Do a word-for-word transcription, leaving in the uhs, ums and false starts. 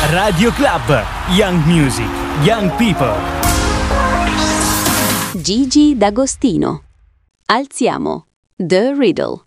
Radio Club, Young Music, Young People. Gigi D'Agostino. Alziamo The Riddle.